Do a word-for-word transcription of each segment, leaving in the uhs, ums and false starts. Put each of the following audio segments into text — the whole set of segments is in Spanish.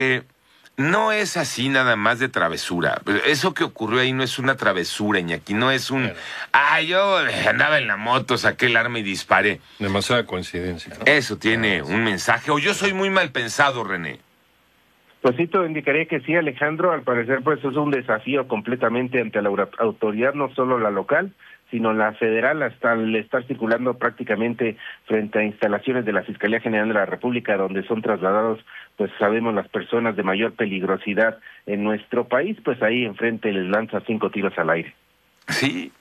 Eh, no es así nada más de travesura. Eso que ocurrió ahí no es una travesura, Iñaki. No es un... Ah, yo andaba en la moto, saqué el arma y disparé. Demasiada coincidencia, ¿no? Eso tiene un mensaje. O yo soy muy mal pensado, René. Pues sí, todo indicaría que sí, Alejandro. Al parecer, pues es un desafío completamente ante la autoridad, no solo la local, sino la federal, hasta al estar circulando prácticamente frente a instalaciones de la Fiscalía General de la República, donde son trasladados, pues sabemos, las personas de mayor peligrosidad en nuestro país, pues ahí enfrente les lanza cinco tiros al aire. Sí,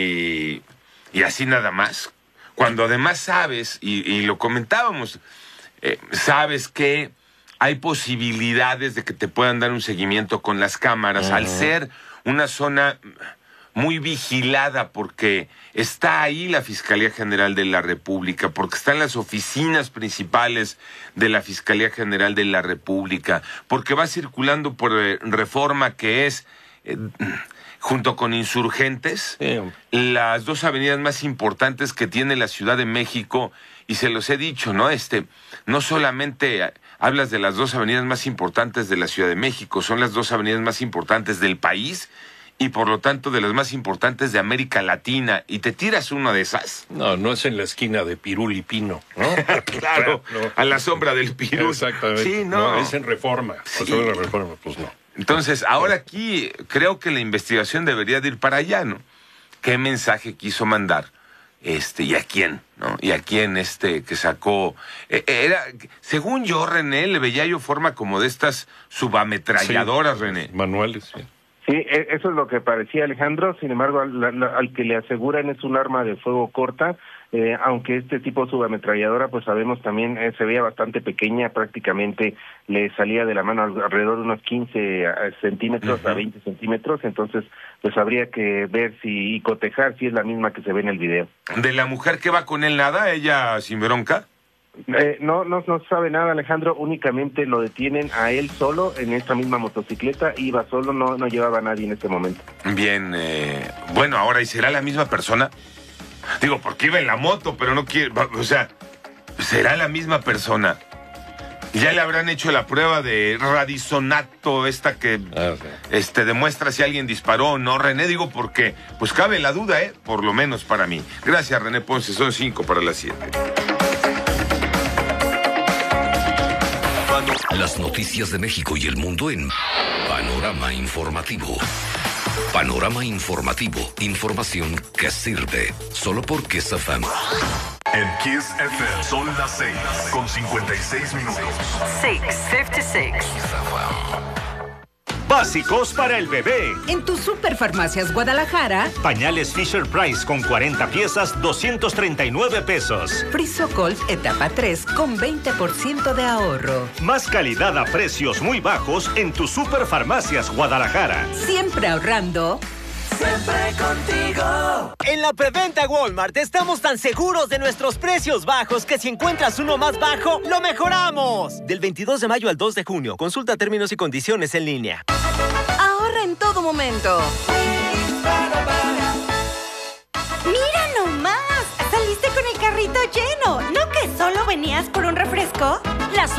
y, y así nada más. Cuando además sabes, y, y lo comentábamos, eh, sabes que hay posibilidades de que te puedan dar un seguimiento con las cámaras, uh-huh. al ser una zona muy vigilada, porque está ahí la Fiscalía General de la República, porque están las oficinas principales de la Fiscalía General de la República, porque va circulando por eh, Reforma, que es, eh, junto con Insurgentes, sí. las dos avenidas más importantes que tiene la Ciudad de México, y se los he dicho, ¿no? Este, no solamente hablas de las dos avenidas más importantes de la Ciudad de México, son las dos avenidas más importantes del país, y por lo tanto de las más importantes de América Latina, y te tiras una de esas. No, no es en la esquina de Pirul y Pino, ¿no? Claro, no. A la sombra del Pirul. Exactamente. Sí, no. no es en Reforma. Sí. O sobre la Reforma, pues no. Entonces, ahora aquí creo que la investigación debería de ir para allá, ¿no? ¿Qué mensaje quiso mandar? Este, y a quién, ¿no? Y a quién este que sacó. Eh, era, según yo, René, le veía yo forma como de estas subametralladoras, sí, René. Manuales, sí. Sí, eso es lo que parecía, Alejandro. Sin embargo, al, al que le aseguran es un arma de fuego corta, eh, aunque este tipo de subametralladora, pues sabemos también, eh, se veía bastante pequeña, prácticamente le salía de la mano alrededor de unos quince centímetros uh-huh. a veinte centímetros, entonces pues habría que ver si y cotejar si es la misma que se ve en el video. ¿De la mujer que va con él nada, ella sin bronca? Eh, no, no, no sabe nada, Alejandro. Únicamente lo detienen a él solo en esta misma motocicleta. Iba solo, no, no llevaba a nadie en este momento. Bien, eh, bueno, ahora, ¿y será la misma persona? Digo, porque iba en la moto, pero no quiere, o sea, ¿será la misma persona? Ya le habrán hecho la prueba de radisonato, esta que ah, okay. este, demuestra si alguien disparó o no, René. Digo, porque pues cabe la duda, ¿eh? Por lo menos para mí. Gracias, René Ponce. Son cinco para las siete. Las noticias de México y el mundo en Panorama Informativo. Panorama Informativo. Información que sirve. Solo por Kiss F M. En Kiss F M son las seis con cincuenta y seis minutos. seis cincuenta y seis. Básicos para el bebé. En tu Superfarmacias Guadalajara. Pañales Fisher Price con cuarenta piezas, doscientos treinta y nueve pesos. Frisocolt etapa tres con veinte por ciento de ahorro. Más calidad a precios muy bajos en tu Superfarmacias Guadalajara. Siempre ahorrando. Siempre contigo. En la preventa Walmart estamos tan seguros de nuestros precios bajos que si encuentras uno más bajo, lo mejoramos. Del veintidós de mayo al dos de junio. Consulta términos y condiciones en línea. Ahorra en todo momento. ¡Mira nomás! ¡Saliste con el carrito lleno! ¿No que solo venías por un refresco? Las